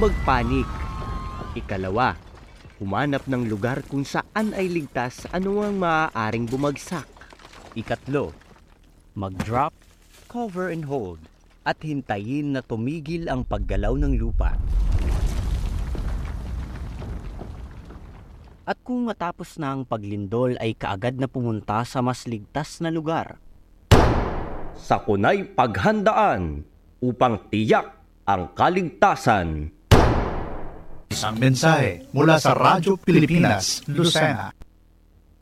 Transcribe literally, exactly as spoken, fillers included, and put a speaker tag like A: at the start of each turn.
A: magpanik. Ikalawa, humanap ng lugar kung saan ay ligtas anumang maaaring bumagsak. Ikatlo, mag-drop, cover and hold, at hintayin na tumigil ang paggalaw ng lupa. At kung matapos na ang paglindol ay kaagad na pumunta sa mas ligtas na lugar. Sakunay paghandaan upang tiyak ang kaligtasan.
B: Isang mensahe mula sa Radyo Pilipinas, Lucena.